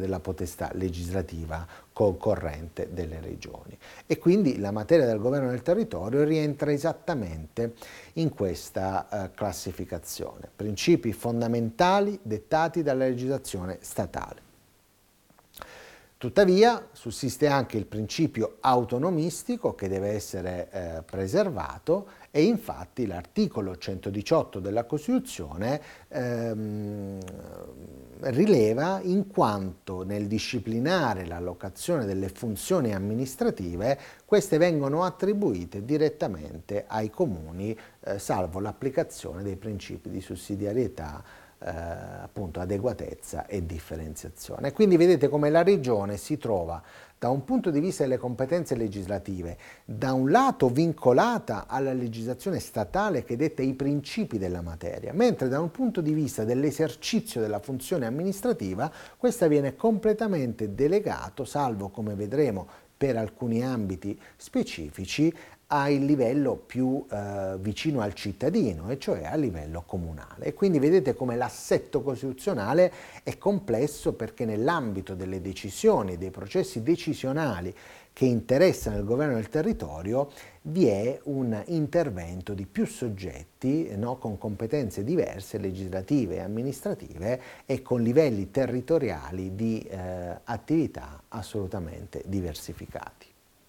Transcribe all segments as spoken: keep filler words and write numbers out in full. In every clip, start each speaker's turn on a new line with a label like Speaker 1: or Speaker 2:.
Speaker 1: della potestà legislativa concorrente delle regioni. E quindi la materia del governo del territorio rientra esattamente in questa eh, classificazione. Principi fondamentali dettati dalla legislazione statale. Tuttavia sussiste anche il principio autonomistico che deve essere eh, preservato e infatti l'articolo centodiciotto della Costituzione ehm, rileva in quanto nel disciplinare l'allocazione delle funzioni amministrative queste vengono attribuite direttamente ai comuni eh, salvo l'applicazione dei principi di sussidiarietà, Eh, appunto adeguatezza e differenziazione. Quindi vedete come la regione si trova da un punto di vista delle competenze legislative da un lato vincolata alla legislazione statale che detta i principi della materia, mentre da un punto di vista dell'esercizio della funzione amministrativa questa viene completamente delegato, salvo come vedremo per alcuni ambiti specifici, a il livello più eh, vicino al cittadino, e cioè a livello comunale. E quindi vedete come l'assetto costituzionale è complesso perché nell'ambito delle decisioni, dei processi decisionali che interessano il governo del territorio vi è un intervento di più soggetti, no, con competenze diverse, legislative e amministrative e con livelli territoriali di eh, attività assolutamente diversificati.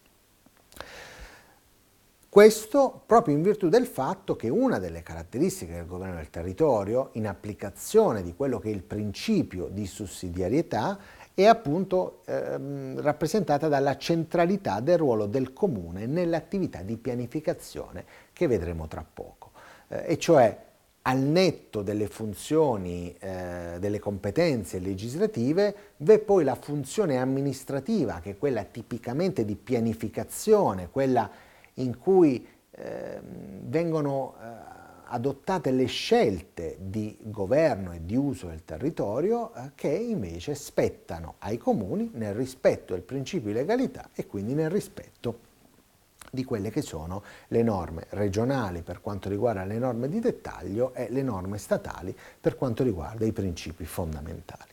Speaker 1: Questo proprio in virtù del fatto che una delle caratteristiche del governo del territorio, in applicazione di quello che è il principio di sussidiarietà, è appunto ehm, rappresentata dalla centralità del ruolo del comune nell'attività di pianificazione che vedremo tra poco, eh, e cioè al netto delle funzioni, eh, delle competenze legislative, v'è poi la funzione amministrativa, che è quella tipicamente di pianificazione, quella in cui eh, vengono eh, adottate le scelte di governo e di uso del territorio eh, che invece spettano ai comuni nel rispetto del principio di legalità e quindi nel rispetto di quelle che sono le norme regionali per quanto riguarda le norme di dettaglio e le norme statali per quanto riguarda i principi fondamentali.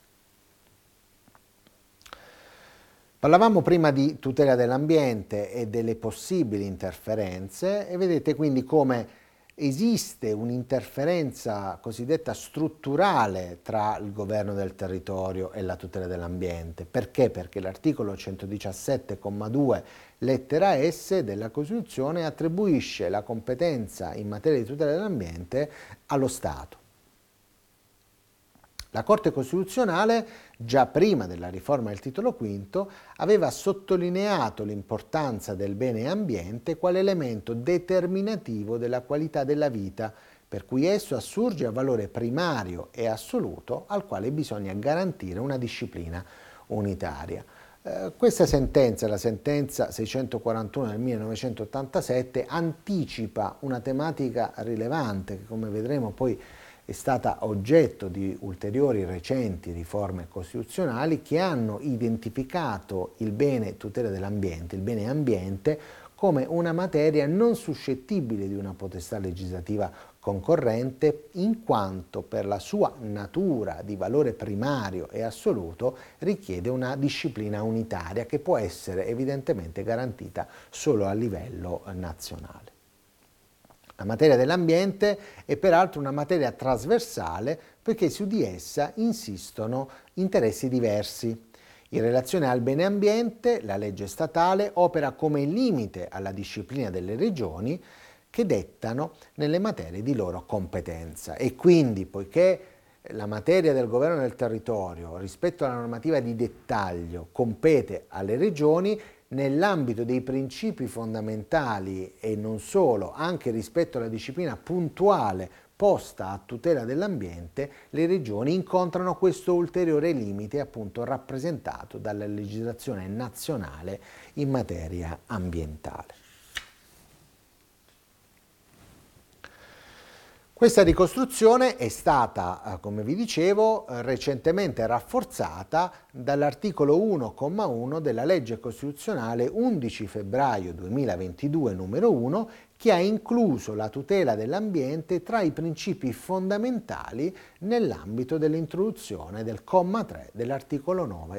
Speaker 1: Parlavamo prima di tutela dell'ambiente e delle possibili interferenze e vedete quindi come esiste un'interferenza cosiddetta strutturale tra il governo del territorio e la tutela dell'ambiente. Perché? Perché l'articolo centodiciassette comma due lettera S della Costituzione attribuisce la competenza in materia di tutela dell'ambiente allo Stato. La Corte Costituzionale, già prima della riforma del titolo quinto, aveva sottolineato l'importanza del bene ambiente quale elemento determinativo della qualità della vita, per cui esso assurge a valore primario e assoluto al quale bisogna garantire una disciplina unitaria. Eh, questa sentenza, la sentenza seicentoquarantuno del millenovecentottantasette, anticipa una tematica rilevante che, come vedremo poi, è stata oggetto di ulteriori recenti riforme costituzionali che hanno identificato il bene tutela dell'ambiente, il bene ambiente, come una materia non suscettibile di una potestà legislativa concorrente, in quanto per la sua natura di valore primario e assoluto richiede una disciplina unitaria che può essere evidentemente garantita solo a livello nazionale. La materia dell'ambiente è peraltro una materia trasversale perché su di essa insistono interessi diversi. In relazione al bene ambiente, la legge statale opera come limite alla disciplina delle regioni che dettano nelle materie di loro competenza e quindi, poiché la materia del governo del territorio rispetto alla normativa di dettaglio compete alle regioni, nell'ambito dei principi fondamentali e non solo, anche rispetto alla disciplina puntuale posta a tutela dell'ambiente, le regioni incontrano questo ulteriore limite appunto rappresentato dalla legislazione nazionale in materia ambientale. Questa ricostruzione è stata, come vi dicevo, recentemente rafforzata dall'articolo uno comma uno della legge costituzionale undici febbraio duemilaventidue numero uno, che ha incluso la tutela dell'ambiente tra i principi fondamentali nell'ambito dell'introduzione del comma tre dell'articolo nove